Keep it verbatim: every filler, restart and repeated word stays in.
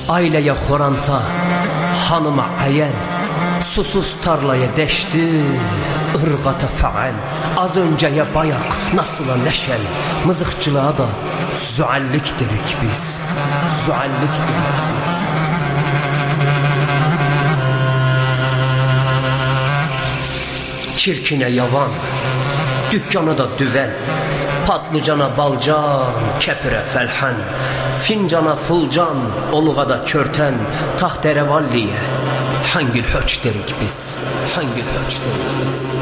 Aileye xoranta, hanıma ayel, susuz tarlaya deşti, ırgata faal. Az önceye bayak, nasıla neşel, mızıkçılığa da zuallik derik biz. Zuallik derik biz. Çirkine yavan, dükkana da düven, patlıcana balcan, kepire felhen, fincana fulcan, oluğa da körten, tahterevalliye hangil höç derik biz, hangil höç derik biz.